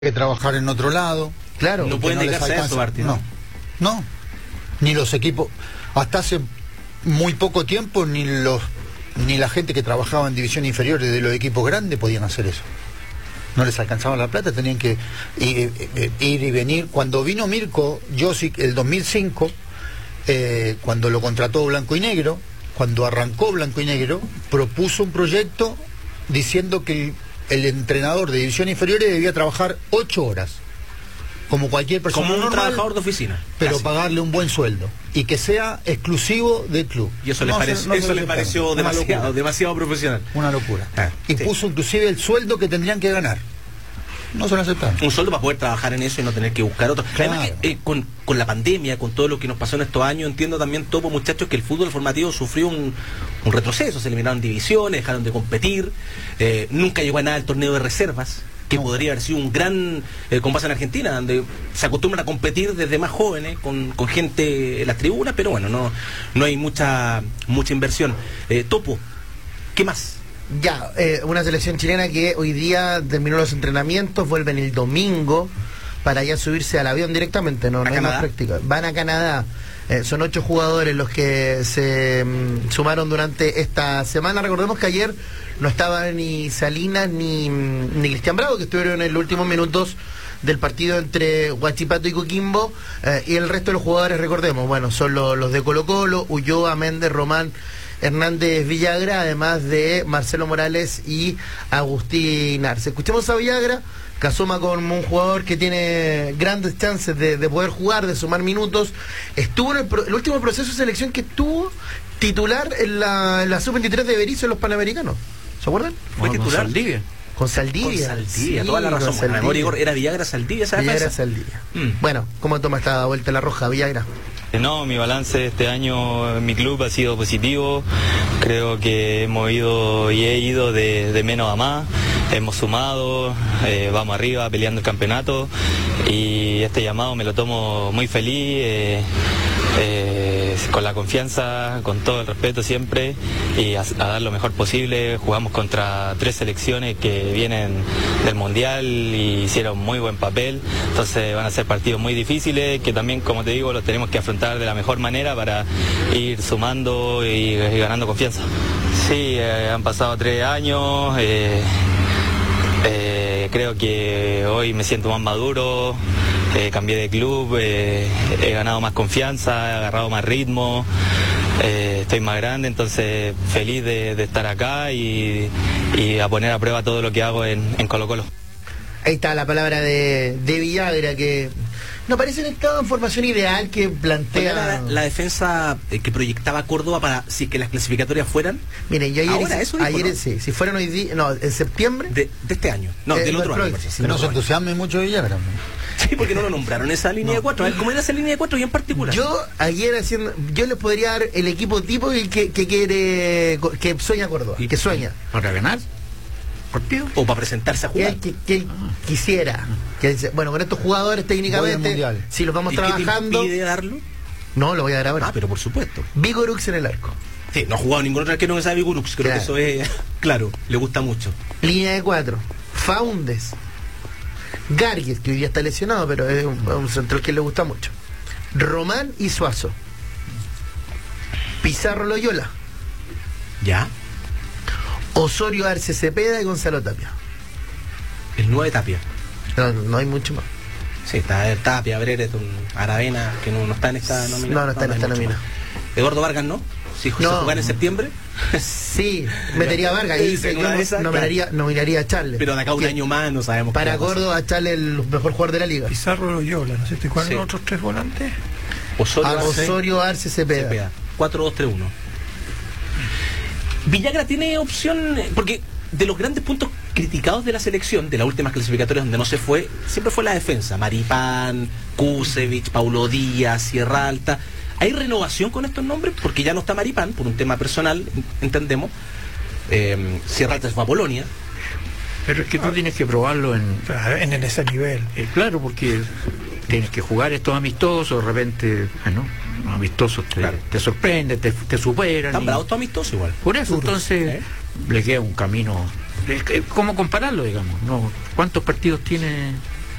que trabajar en otro lado. Claro, no pueden dedicarse a eso, Martín. No, ni los equipos, hasta hace muy poco tiempo ni la gente que trabajaba en divisiones inferiores de los equipos grandes podían hacer eso. No les alcanzaba la plata, tenían que ir y venir. Cuando vino Mirko Josic el 2005, cuando lo contrató Blanco y Negro, cuando arrancó Blanco y Negro, propuso un proyecto diciendo que el entrenador de divisiones inferiores debía trabajar 8 horas, como cualquier persona como un normal, trabajador de oficina, pero casi. Pagarle un buen sueldo y que sea exclusivo del club. Y eso les pareció demasiado profesional. Una locura. Y sí. puso inclusive el sueldo que tendrían que ganar. No se lo aceptaron. Un sueldo para poder trabajar en eso y no tener que buscar otro. Claro. Además, con la pandemia, con todo lo que nos pasó en estos años, entiendo también, Topo, muchachos, que el fútbol formativo sufrió un retroceso. Se eliminaron divisiones, dejaron de competir. Nunca llegó a nada el torneo de reservas, que podría haber sido un gran, como pasa en Argentina, donde se acostumbran a competir desde más jóvenes, con gente en las tribunas, pero bueno, no hay mucha inversión. Topo, ¿qué más? Ya, una selección chilena que hoy día terminó los entrenamientos, vuelven el domingo para ya subirse al avión directamente, no hay más práctica. Van a Canadá, son 8 jugadores los que se sumaron durante esta semana. Recordemos que ayer no estaban ni Salinas ni Cristian Bravo, que estuvieron en los últimos minutos del partido entre Huachipato y Coquimbo, y el resto de los jugadores, recordemos, bueno, son los de Colo-Colo, Ulloa, Méndez, Román, Hernández, Villagra, además de Marcelo Morales y Agustín Arce. Escuchemos a Villagra, que asoma como un jugador que tiene grandes chances de poder jugar, de sumar minutos. Estuvo en el último proceso de selección que estuvo titular en la Sub-23 de Berizzo en los Panamericanos. ¿Se acuerdan? ¿Fue titular? Con Saldivia. Sí, toda la razón. Era Villagra Saldivia, ¿sabes? Villagra Saldivia. Bueno, ¿cómo toma esta vuelta a la roja, Villagra? No, mi balance este año en mi club ha sido positivo. Creo que he ido de menos a más. Hemos sumado, vamos arriba peleando el campeonato y este llamado me lo tomo muy feliz, con la confianza, con todo el respeto siempre y a dar lo mejor posible. Jugamos contra 3 selecciones que vienen del Mundial y hicieron muy buen papel, entonces van a ser partidos muy difíciles que también, como te digo, los tenemos que afrontar de la mejor manera para ir sumando y ganando confianza. Sí, han pasado 3 años. Creo que hoy me siento más maduro, cambié de club, he ganado más confianza, he agarrado más ritmo, estoy más grande, entonces feliz de estar acá y a poner a prueba todo lo que hago en Colo-Colo. Ahí está la palabra de Villagra, que no parece en estado en formación ideal que plantea la defensa que proyectaba Córdoba para si que las clasificatorias fueran. Miren, yo ayer si fueran hoy día, no, en septiembre de este año, no, del otro año. Que no se entusiasme mucho Villagra. Sí, porque no lo nombraron esa línea de 4. A ver, ¿cómo era esa línea de 4 y en particular? Yo les podría dar el equipo tipo que quiere, que sueña Córdoba, que sueña ¿Para ganar partido? O para presentarse a jugar. Que él quisiera. Que dice, bueno, con estos jugadores técnicamente, si los vamos trabajando. ¿Y qué te impide darlo? No, lo voy a dar ahora. Pero por supuesto. Vigorux en el arco. Sí, no ha jugado ningún otro arquero que sea Vigorux. Creo que eso es claro, le gusta mucho. Línea de 4. Faúndez. Gargues, que hoy día está lesionado, pero es un central que le gusta mucho. Román y Suazo. Pizarro Loyola. ¿Ya? Osorio Arce Cepeda y Gonzalo Tapia. El 9 Tapia. No hay mucho más. Sí, está Tapia, Brereton, Aravena, que no está en esta nómina. No está en esta nómina. Eduardo Vargas, ¿no? Si se juega en septiembre. Sí, metería a Vargas y nominaría a Charles. Pero de acá un año más no sabemos. Para Córdoba, a Charles el mejor jugador de la liga. Pizarro Loyola, ¿no sé cuáles son los otros 3 volantes? Osorio Arce Cepeda. 4-2-3-1. Villagra tiene opción, porque de los grandes puntos criticados de la selección, de las últimas clasificatorias donde no se fue, siempre fue la defensa. Maripán, Kusevich, Paulo Díaz, Sierra Alta. ¿Hay renovación con estos nombres? Porque ya no está Maripán, por un tema personal, entendemos. Sierra Alta se fue a Polonia. Pero es que tú tienes que probarlo en ese nivel. Claro, porque tienes que jugar estos amistosos, de repente, los amistosos te sorprenden, te superan. Están bravos estos amistosos igual. Por eso, entonces, le queda un camino. ¿Cómo compararlo, digamos? ¿No? ¿Cuántos partidos tiene